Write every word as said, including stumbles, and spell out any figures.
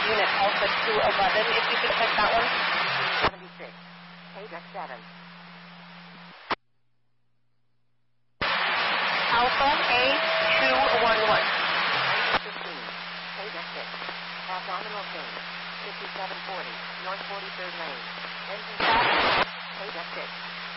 unit Alpha two eleven, if you could check that one. seventy-six. eight F seven. Alpha A two one one. fifteen. eight F six. Abdominal pain. fifty-seven forty. North forty-third Lane. Engine stop. eight F six.